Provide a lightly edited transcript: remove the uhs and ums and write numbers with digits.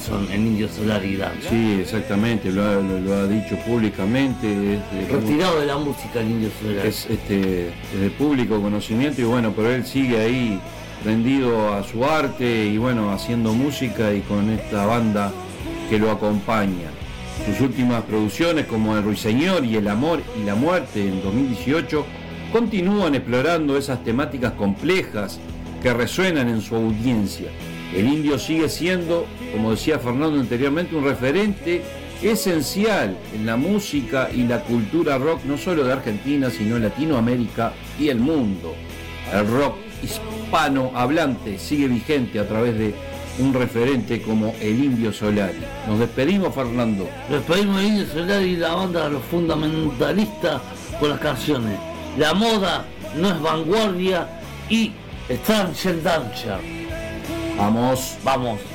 son el Indio Solari y Danza. Sí, exactamente, lo ha dicho públicamente. Retirado de la música el Indio Solari. Es de público conocimiento y bueno, pero él sigue ahí rendido a su arte y bueno, haciendo música y con esta banda que lo acompaña. Sus últimas producciones como El Ruiseñor y El Amor y la Muerte en 2018 continúan explorando esas temáticas complejas que resuenan en su audiencia. El Indio sigue siendo, como decía Fernando anteriormente, un referente esencial en la música y la cultura rock, no solo de Argentina, sino en Latinoamérica y el mundo. El rock hispanohablante sigue vigente a través de un referente como el Indio Solari. Nos despedimos, Fernando. Nos despedimos del Indio Solari y la banda de los fundamentalistas con las canciones La Moda No Es Vanguardia y Stranger Danger. Vamos. Vamos.